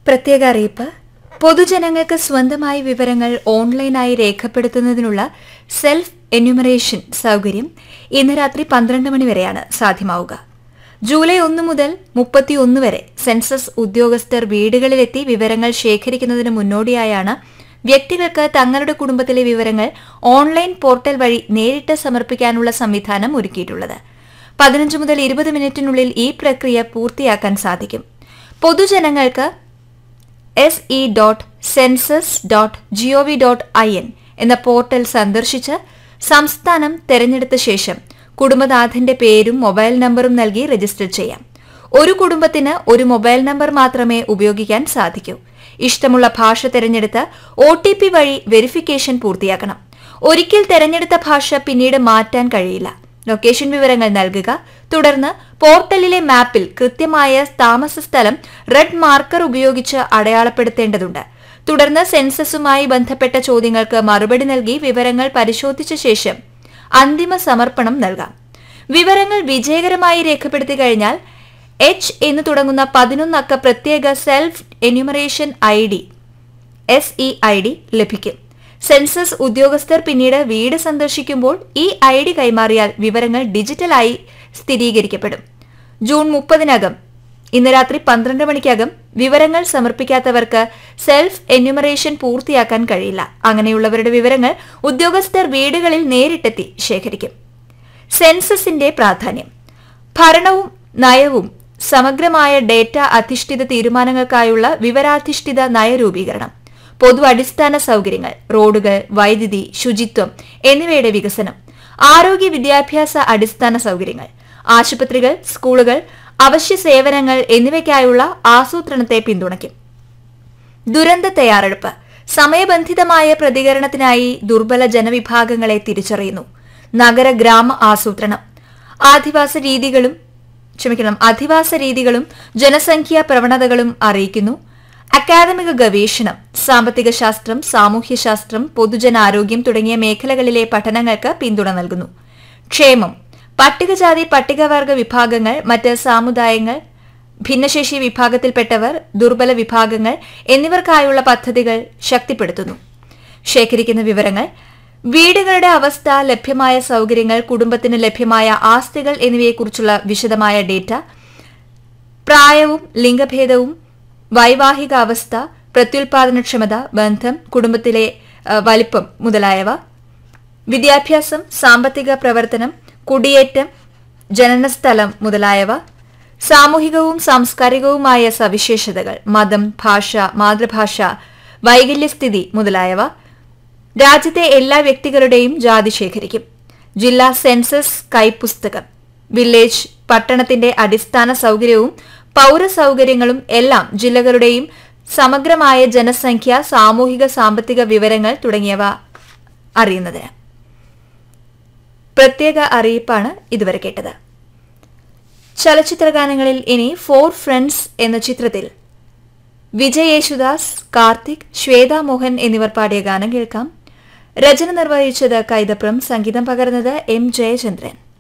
പ്രത്യേക അറിയിപ്പ്. പൊതുജനങ്ങൾക്ക് സ്വന്തമായി വിവരങ്ങൾ ഓൺലൈനായി രേഖപ്പെടുത്തുന്നതിനുള്ള സെൽഫ് എന്യൂമറേഷൻ സൗകര്യം ഇന്ന് രാത്രി 12 മണി വരെയാണ് സാധ്യമാവുക. ജൂലൈ 1 മുതൽ 31 വരെ സെൻസസ് ഉദ്യോഗസ്ഥർ വീടുകളിലെത്തി വിവരങ്ങൾ ശേഖരിക്കുന്നതിന് മുന്നോടിയായാണ് വ്യക്തികൾക്ക് തങ്ങളുടെ കുടുംബത്തിലെ വിവരങ്ങൾ ഓൺലൈൻ പോർട്ടൽ വഴി നേരിട്ട് സമർപ്പിക്കാനുള്ള സംവിധാനം ഒരുക്കിയിട്ടുള്ളത്. 15 മുതൽ 20 മിനിറ്റിനുള്ളിൽ ഈ പ്രക്രിയ പൂർത്തിയാക്കാൻ സാധിക്കും. പൊതുജനങ്ങൾക്ക് se.census.gov.in എന്ന പോർട്ടൽ സന്ദർശിച്ച് സംസ്ഥാനം തെരഞ്ഞെടുത്ത ശേഷം കുടുംബനാഥന്റെ പേരും മൊബൈൽ നമ്പറും നൽകി രജിസ്റ്റർ ചെയ്യാം. ഒരു കുടുംബത്തിന് ഒരു മൊബൈൽ നമ്പർ മാത്രമേ ഉപയോഗിക്കാൻ സാധിക്കൂ. ഇഷ്ടമുള്ള ഭാഷ തെരഞ്ഞെടുത്ത് OTP വഴി വെരിഫിക്കേഷൻ പൂർത്തിയാക്കണം. ഒരിക്കൽ തെരഞ്ഞെടുത്ത ഭാഷ പിന്നീട് മാറ്റാൻ കഴിയില്ല. ലൊക്കേഷൻ വിവരങ്ങൾ നൽകുക. തുടർന്ന് പോർട്ടലിലെ മാപ്പിൽ കൃത്യമായ താമസ സ്ഥലം റെഡ് മാർക്കർ ഉപയോഗിച്ച് അടയാളപ്പെടുത്തേണ്ടതുണ്ട്. തുടർന്ന് സെൻസസുമായി ബന്ധപ്പെട്ട ചോദ്യങ്ങൾക്ക് മറുപടി നൽകി വിവരങ്ങൾ പരിശോധിച്ച ശേഷം അന്തിമ സമർപ്പണം നൽകാം. വിവരങ്ങൾ വിജയകരമായി രേഖപ്പെടുത്തി കഴിഞ്ഞാൽ H എന്ന് തുടങ്ങുന്ന 11 അക്ക പ്രത്യേക സെൽഫ് എന്യൂമറേഷൻ SEID ലഭിക്കും. സെൻസസ് ഉദ്യോഗസ്ഥർ പിന്നീട് വീട് സന്ദർശിക്കുമ്പോൾ ഈ ID കൈമാറിയാൽ വിവരങ്ങൾ ഡിജിറ്റലായി സ്ഥിരീകരിക്കപ്പെടും. ജൂൺ 30-നകം ഇന്ന് രാത്രി 12 മണിക്കകം വിവരങ്ങൾ സമർപ്പിക്കാത്തവർക്ക് സെൽഫ് എന്യൂമറേഷൻ പൂർത്തിയാക്കാൻ കഴിയില്ല. അങ്ങനെയുള്ളവരുടെ വിവരങ്ങൾ ഉദ്യോഗസ്ഥർ വീടുകളിൽ നേരിട്ടെത്തി ശേഖരിക്കും. സെൻസസിന്റെ പ്രാധാന്യം. ഭരണവും നയവും സമഗ്രമായ ഡേറ്റ അധിഷ്ഠിത തീരുമാനങ്ങൾക്കായുള്ള വിവരാധിഷ്ഠിത നയരൂപീകരണം, പൊതു അടിസ്ഥാന സൗകര്യങ്ങൾ, റോഡുകൾ, വൈദ്യുതി, ശുചിത്വം എന്നിവയുടെ വികസനം, ആരോഗ്യ വിദ്യാഭ്യാസ അടിസ്ഥാന സൗകര്യങ്ങൾ, ആശുപത്രികൾ, സ്കൂളുകൾ, അവശ്യ സേവനങ്ങൾ എന്നിവയ്ക്കായുള്ള ആസൂത്രണത്തെ പിന്തുണയ്ക്കും. ദുരന്ത തയ്യാറെടുപ്പ്. സമയബന്ധിതമായ പ്രതികരണത്തിനായി ദുർബല ജനവിഭാഗങ്ങളെ തിരിച്ചറിയുന്നു. നഗര ഗ്രാമ ആസൂത്രണം. അധിവാസ രീതികളും ജനസംഖ്യാ പ്രവണതകളും അറിയിക്കുന്നു. അക്കാദമിക ഗവേഷണം. സാമ്പത്തിക ശാസ്ത്രം, സാമൂഹ്യശാസ്ത്രം, പൊതുജനാരോഗ്യം തുടങ്ങിയ മേഖലകളിലെ പഠനങ്ങൾക്ക് പിന്തുണ നൽകുന്നു. ക്ഷേമം. പട്ടികജാതി പട്ടികവർഗ വിഭാഗങ്ങൾ, മറ്റ് സമുദായങ്ങൾ, ഭിന്നശേഷി വിഭാഗത്തിൽപ്പെട്ടവർ, ദുർബല വിഭാഗങ്ങൾ എന്നിവർക്കായുള്ള പദ്ധതികൾ ശക്തിപ്പെടുത്തുന്നു. ശേഖരിക്കുന്ന വിവരങ്ങൾ. വീടുകളുടെ അവസ്ഥ, ലഭ്യമായ സൗകര്യങ്ങൾ, കുടുംബത്തിന് ലഭ്യമായ ആസ്തികൾ എന്നിവയെക്കുറിച്ചുള്ള വിശദമായ ഡേറ്റ, പ്രായവും ലിംഗഭേദവും, വൈവാഹിക അവസ്ഥ, പ്രത്യുൽപാദനക്ഷമത, ബന്ധം, കുടുംബത്തിലെ വലിപ്പം മുതലായവ, വിദ്യാഭ്യാസം, സാമ്പത്തിക പ്രവർത്തനം, കുടിയേറ്റം, ജനനസ്ഥലം മുതലായവ, സാമൂഹികവും സാംസ്കാരികവുമായ സവിശേഷതകൾ, മതം, ഭാഷ, മാതൃഭാഷ, വൈകല്യസ്ഥിതി മുതലായവ. രാജ്യത്തെ എല്ലാ വ്യക്തികളുടെയും ജാതി ശേഖരിക്കും. ജില്ലാ സെൻസസ് കൈപ്പുസ്തകം. വില്ലേജ്, പട്ടണത്തിന്റെ അടിസ്ഥാന സൗകര്യവും പൌരസൗകര്യങ്ങളും എല്ലാം ജില്ലകളുടെയും സമഗ്രമായ ജനസംഖ്യ, സാമൂഹിക സാമ്പത്തിക വിവരങ്ങൾ തുടങ്ങിയവ അറിയുന്നതിന്. പ്രത്യേക അറിയിപ്പാണ് ഇതുവരെ കേട്ടത്. ചലച്ചിത്രഗാനങ്ങളിൽ ഇനി 4 ഫ്രണ്ട്സ് എന്ന ചിത്രത്തിൽ വിജയ് യേശുദാസ്, കാർത്തിക്, ശ്വേതാ മോഹൻ എന്നിവർ പാടിയ ഗാനം കേൾക്കാം. രചന നിർവഹിച്ചത് കൈതപ്രം, സംഗീതം പകർന്നത് M. ജയചന്ദ്രൻ.